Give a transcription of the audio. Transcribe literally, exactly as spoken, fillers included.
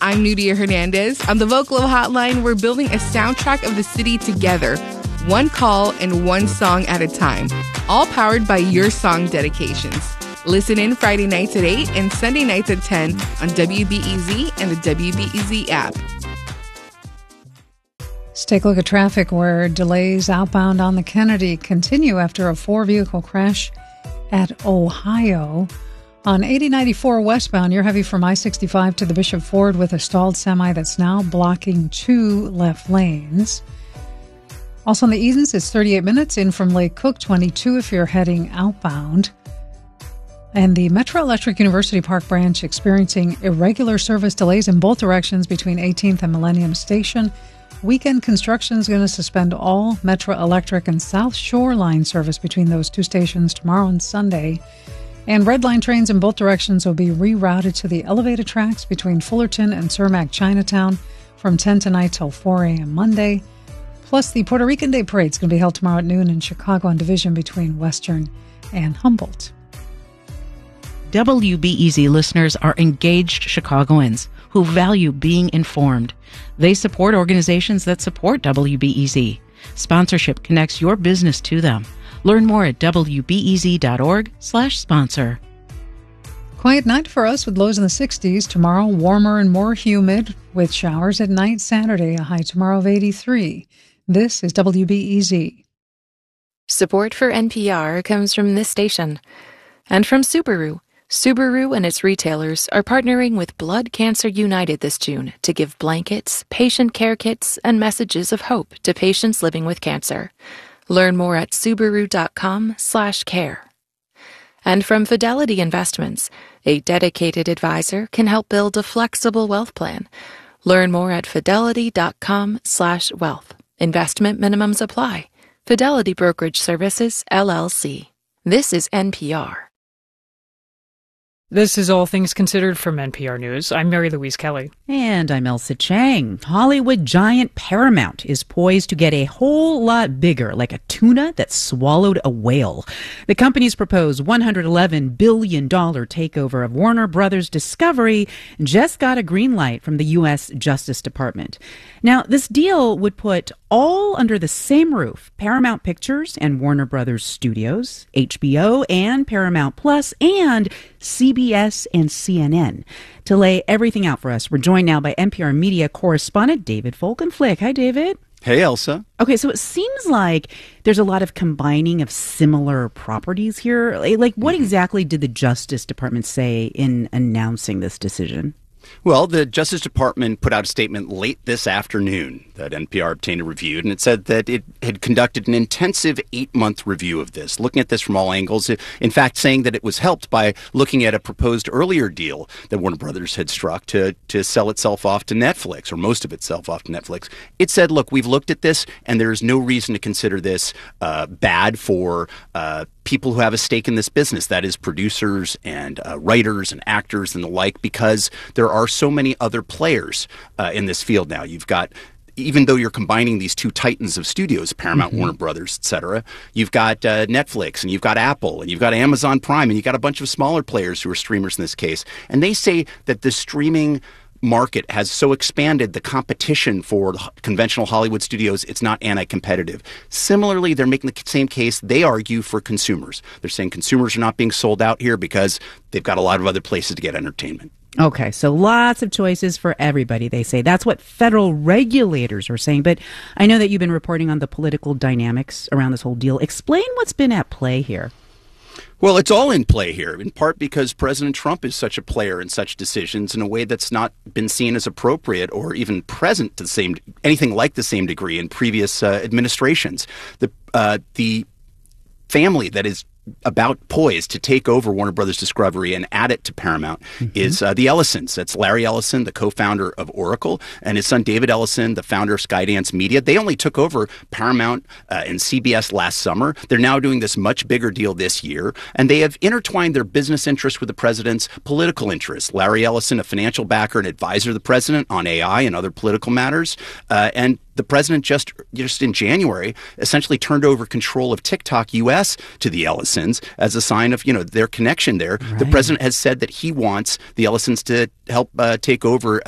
I'm Nudia Hernandez. On the Vocalo Hotline, we're building a soundtrack of the city together, one call and one song at a time, all powered by your song dedications. Listen in Friday nights at eight and Sunday nights at ten on W B E Z and the W B E Z app. Let's take a look at traffic where delays outbound on the Kennedy continue after a four-vehicle crash at Ohio. On eighty ninety-four westbound, you're heavy from I sixty-five to the Bishop Ford with a stalled semi that's now blocking two left lanes. Also on the Edens, it's thirty-eight minutes in from Lake Cook, twenty-two if you're heading outbound. And the Metro Electric University Park branch experiencing irregular service delays in both directions between eighteenth and Millennium Station. Weekend construction is going to suspend all Metro Electric and South Shore Line service between those two stations tomorrow and Sunday. And Red Line trains in both directions will be rerouted to the elevated tracks between Fullerton and Cermak Chinatown from ten tonight till four a.m. Monday. Plus, the Puerto Rican Day Parade is going to be held tomorrow at noon in Chicago on Division between Western and Humboldt. W B E Z listeners are engaged Chicagoans who value being informed. They support organizations that support W B E Z. Sponsorship connects your business to them. Learn more at W B E Z dot org slash sponsor. Quiet night for us with lows in the sixties. Tomorrow, warmer and more humid with showers at night. Saturday, a high tomorrow of eighty-three. This is W B E Z. Support for N P R comes from this station and from Subaru. Subaru and its retailers are partnering with Blood Cancer United this June to give blankets, patient care kits, and messages of hope to patients living with cancer. Learn more at Subaru.com slash care. And from Fidelity Investments, a dedicated advisor can help build a flexible wealth plan. Learn more at Fidelity.com slash wealth. Investment minimums apply. Fidelity Brokerage Services, L L C. This is N P R. This is All Things Considered from N P R News. I'm Mary Louise Kelly. And I'm Elsa Chang. Hollywood giant Paramount is poised to get a whole lot bigger, like a tuna that swallowed a whale. The company's proposed one hundred eleven billion dollars takeover of Warner Brothers Discovery just got a green light from the U S Justice Department. Now, this deal would put all under the same roof, Paramount Pictures and Warner Brothers Studios, H B O and Paramount Plus, and C B S and C N N. To lay everything out for us, we're joined now by N P R Media correspondent David Folkenflik. Hi, David. Hey, Elsa. Okay, so it seems like there's a lot of combining of similar properties here. Like, what mm-hmm. exactly did the Justice Department say in announcing this decision? Well, the Justice Department put out a statement late this afternoon that N P R obtained and reviewed, and it said that it had conducted an intensive eight-month review of this, looking at this from all angles, in fact saying that it was helped by looking at a proposed earlier deal that Warner Brothers had struck to, to sell itself off to Netflix, or most of itself off to Netflix. It said, look, we've looked at this, and there's no reason to consider this uh, bad for uh, people who have a stake in this business, that is producers and uh, writers and actors and the like, because there are so many other players uh, in this field now. You've got, even though you're combining these two titans of studios, Paramount, mm-hmm. Warner Brothers, et cetera, you've got uh, Netflix and you've got Apple and you've got Amazon Prime and you've got a bunch of smaller players who are streamers in this case. And they say that the streaming market has so expanded the competition for conventional Hollywood studios, it's not anti-competitive. Similarly, they're making the same case. They argue for consumers. They're saying consumers are not being sold out here because they've got a lot of other places to get entertainment. Okay, so lots of choices for everybody, they say. That's what federal regulators are saying. But I know that you've been reporting on the political dynamics around this whole deal. Explain what's been at play here. Well, it's all in play here, in part because President Trump is such a player in such decisions in a way that's not been seen as appropriate or even present to the same, anything like the same degree in previous uh, administrations. The uh, the family that is about poised to take over Warner Brothers Discovery and add it to Paramount mm-hmm. is uh, the Ellisons. That's Larry Ellison, the co-founder of Oracle, and his son David Ellison, the founder of Skydance Media. They only took over Paramount uh, and C B S last summer. They're now doing this much bigger deal this year, and they have intertwined their business interests with the president's political interests. Larry Ellison, a financial backer and advisor to the president on A I and other political matters, uh, and the president just just in January essentially turned over control of TikTok U S to the Ellisons as a sign of, you know, their connection there. Right. The president has said that he wants the Ellisons to help uh, take over